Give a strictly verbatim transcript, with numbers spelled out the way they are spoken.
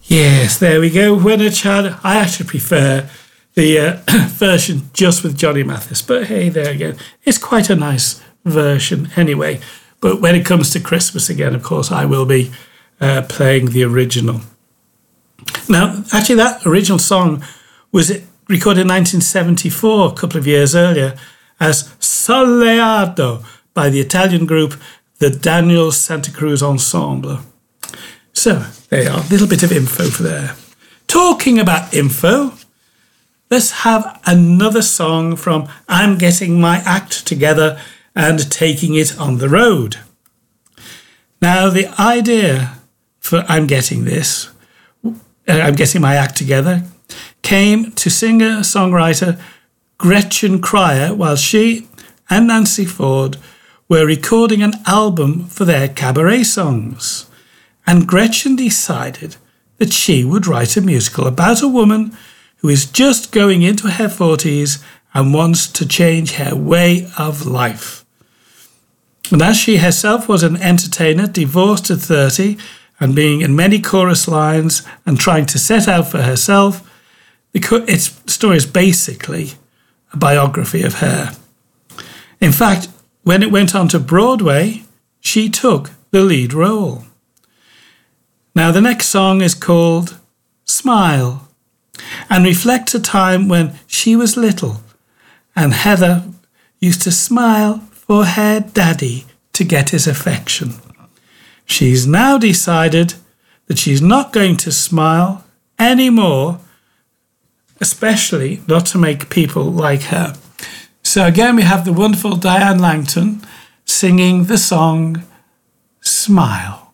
Yes, there we go. When a Child. I actually prefer the uh, version just with Johnny Mathis, but hey, there again, it's quite a nice version anyway. But when it comes to Christmas again, of course, I will be uh, playing the original. Now, actually, that original song was recorded in nineteen seventy-four, a couple of years earlier, as Soleado by the Italian group the Daniel Santa Cruz Ensemble. So, there you are, a little bit of info for there. Talking about info, let's have another song from I'm Getting My Act Together and Taking It on the Road. Now, the idea for I'm Getting This, uh, I'm Getting My Act Together, came to singer-songwriter Gretchen Cryer while she and Nancy Ford were recording an album for their cabaret songs. And Gretchen decided that she would write a musical about a woman who is just going into her forties and wants to change her way of life. And as she herself was an entertainer, divorced at thirty, and being in many chorus lines and trying to set out for herself, its story is basically a biography of her. In fact, when it went on to Broadway, she took the lead role. Now, the next song is called Smile and reflects a time when she was little and Heather used to smile for her daddy to get his affection. She's now decided that she's not going to smile anymore, especially not to make people like her. So again, we have the wonderful Diane Langton singing the song Smile.